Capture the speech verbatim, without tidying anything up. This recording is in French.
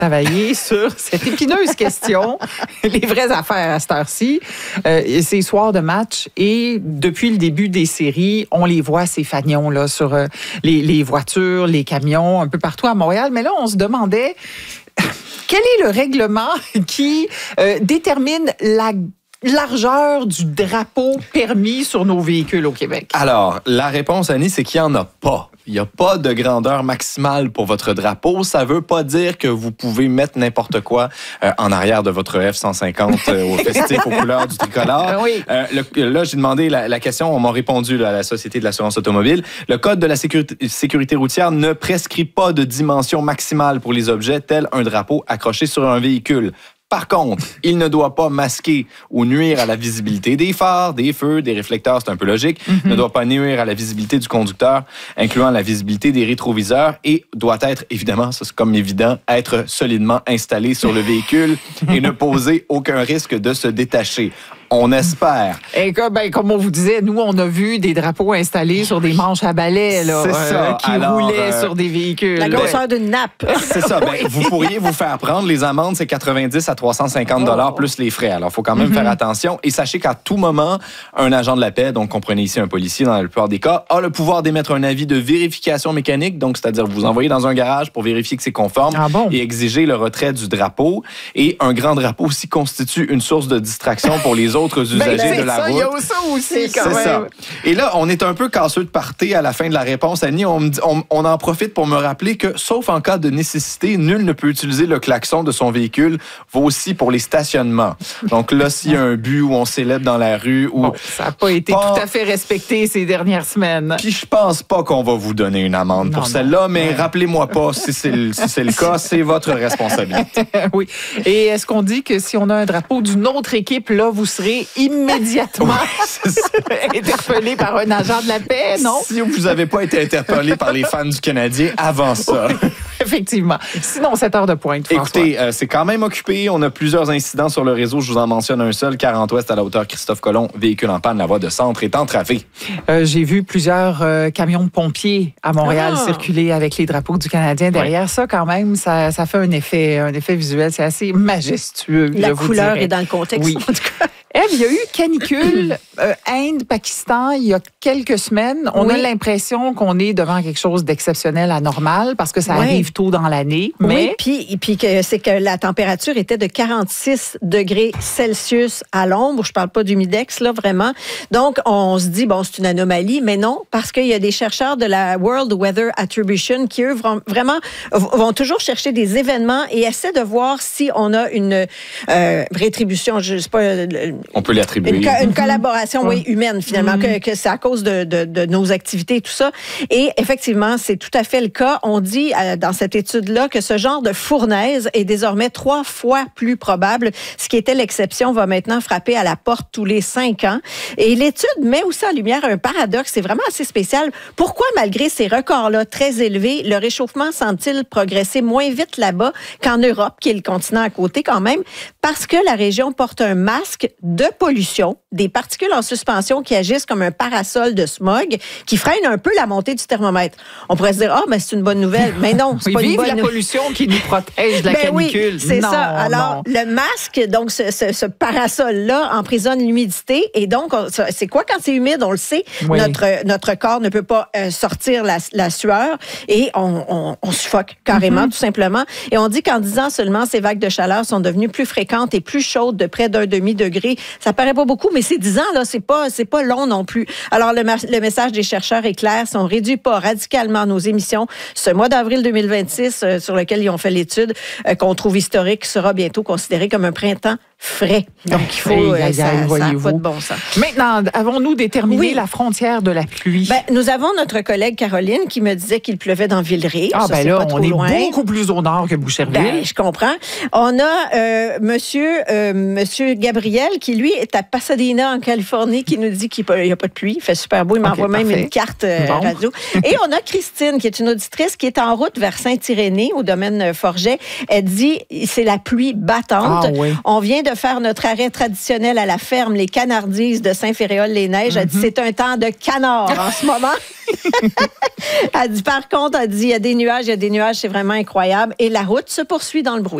travailler sur cette épineuse question, les vraies affaires à cette heure-ci. Euh, c'est soir de match et depuis le début des séries, on les voit, ces fagnons là, sur euh, les, les voitures, les camions, un peu partout à Montréal. Mais là, on se demandait quel est le règlement qui euh, détermine la largeur du drapeau permis sur nos véhicules au Québec? Alors, la réponse, Annie, c'est qu'il n'y en a pas. Il n'y a pas de grandeur maximale pour votre drapeau. Ça ne veut pas dire que vous pouvez mettre n'importe quoi euh, en arrière de votre F cent cinquante euh, au festif aux couleurs du tricolore. Oui. Euh, le, là, j'ai demandé la, la question, on m'a répondu là, à la Société de l'assurance automobile. Le Code de la sécurité, sécurité routière ne prescrit pas de dimension maximale pour les objets tels un drapeau accroché sur un véhicule. Par contre, il ne doit pas masquer ou nuire à la visibilité des phares, des feux, des réflecteurs, c'est un peu logique. Mm-hmm. Ne doit pas nuire à la visibilité du conducteur, incluant la visibilité des rétroviseurs et doit être, évidemment, ça c'est comme évident, être solidement installé sur le véhicule et ne poser aucun risque de se détacher. On espère. Et comme, ben, comme on vous disait, nous, on a vu des drapeaux installés sur des manches à balai là, c'est ça. Euh, qui Alors, roulaient euh, sur des véhicules. La grosseur d'une nappe. C'est ça. Ben, vous pourriez vous faire prendre. Les amendes, c'est quatre-vingt-dix à trois cent cinquante dollars plus les frais. Alors, il faut quand même mm-hmm. faire attention. Et sachez qu'à tout moment, un agent de la paix, donc comprenez ici un policier dans la plupart des cas, a le pouvoir d'émettre un avis de vérification mécanique. Donc, c'est-à-dire vous envoyer dans un garage pour vérifier que c'est conforme ah bon? et exiger le retrait du drapeau. Et un grand drapeau aussi constitue une source de distraction pour les autres usagers ben, de la ça, route. Il y a ça aussi, quand c'est même. Ça. Et là, on est un peu casseux de party à la fin de la réponse, Annie. On, on, on en profite pour me rappeler que, sauf en cas de nécessité, nul ne peut utiliser le klaxon de son véhicule. Vaut aussi pour les stationnements. Donc là, s'il y a un but où on célèbre dans la rue... Où bon, ça n'a pas été pas... tout à fait respecté ces dernières semaines. Puis je pense pas qu'on va vous donner une amende non, pour celle-là, mais ouais. rappelez-moi pas, si c'est, le, si c'est le cas, c'est votre responsabilité. Oui. Et est-ce qu'on dit que si on a un drapeau d'une autre équipe, là, vous serez immédiatement ouais, interpellé par un agent de la paix, non? Si vous n'avez pas été interpellé par les fans du Canadien avant ça. Oui, effectivement. Sinon, sept heures de pointe, François. Écoutez, euh, c'est quand même occupé. On a plusieurs incidents sur le réseau. Je vous en mentionne un seul. quarante ouest à la hauteur Christophe Colomb. Véhicule en panne. La voie de centre est entravée. Euh, j'ai vu plusieurs euh, camions de pompiers à Montréal ah. circuler avec les drapeaux du Canadien. Derrière oui. ça, quand même, ça, ça fait un effet, un effet visuel. C'est assez majestueux. La couleur dirais. est dans le contexte, oui. en tout cas. Eve, il y a eu canicule euh, Inde, Pakistan, il y a quelques semaines. On oui. a l'impression qu'on est devant quelque chose d'exceptionnel, anormal, parce que ça oui. arrive tôt dans l'année. Mais... Oui, puis, puis que c'est que la température était de quarante-six degrés Celsius à l'ombre. Je parle pas d'humidex, là, vraiment. Donc, on se dit, bon, c'est une anomalie, mais non, parce qu'il y a des chercheurs de la World Weather Attribution qui, eux, vraiment vont toujours chercher des événements et essaient de voir si on a une euh, rétribution, je sais pas... On peut l'attribuer. Une, co- une collaboration, oui, humaine, finalement, mm-hmm. que, que c'est à cause de, de, de nos activités et tout ça. Et effectivement, c'est tout à fait le cas. On dit euh, dans cette étude-là que ce genre de fournaise est désormais trois fois plus probable. Ce qui était l'exception va maintenant frapper à la porte tous les cinq ans. Et l'étude met aussi en lumière un paradoxe. C'est vraiment assez spécial. Pourquoi, malgré ces records-là très élevés, le réchauffement semble-t-il progresser moins vite là-bas qu'en Europe, qui est le continent à côté quand même? Parce que la région porte un masque de pollution, des particules en suspension qui agissent comme un parasol de smog, qui freinent un peu la montée du thermomètre. On pourrait se dire, ah, oh, ben c'est une bonne nouvelle. Mais non, c'est oui, pas une vive bonne la nouvelle. pollution qui nous protège de la ben canicule. Oui, c'est non, ça. Alors, non. le masque, donc ce, ce, ce parasol-là, emprisonne l'humidité. Et donc, on, c'est quoi quand c'est humide? On le sait. Oui. Notre, notre corps ne peut pas euh, sortir la, la sueur et on, on, on suffoque carrément, mm-hmm. tout simplement. Et on dit qu'en dix ans seulement, ces vagues de chaleur sont devenues plus fréquentes et plus chaudes de près d'un demi-degré. Ça paraît pas beaucoup, mais c'est dix ans, là, c'est pas, c'est pas long non plus. Alors, le, le message des chercheurs est clair. Si on réduit pas radicalement nos émissions, ce mois d'avril deux mille vingt-six, euh, sur lequel ils ont fait l'étude, euh, qu'on trouve historique, sera bientôt considéré comme un printemps frais. Donc, il faut... Hey, euh, aïe, ça aïe, n'a pas de bon sens. Maintenant, avons-nous déterminé oui. la frontière de la pluie? Ben, nous avons notre collègue Caroline qui me disait qu'il pleuvait dans Villeray. Ah, ça, ben là, pas on est loin. beaucoup plus au nord que Boucherville. Ben, je comprends. On a euh, monsieur, euh, monsieur Gabriel qui, lui, est à Pasadena, en Californie, qui nous dit qu'il n'y a pas de pluie. Il fait super beau. Il m'envoie okay, même parfait. Une carte euh, bon. radio. Et on a Christine, qui est une auditrice, qui est en route vers Saint-Irénée, au domaine Forget. Elle dit c'est la pluie battante. Ah, oui. On vient de de faire notre arrêt traditionnel à la ferme, les Canardises de Saint-Féréol-les-Neiges. Elle dit, c'est un temps de canard en ce moment. Elle dit, par contre, elle dit, il y a des nuages, il y a des nuages, c'est vraiment incroyable. Et la route se poursuit dans le brouillard.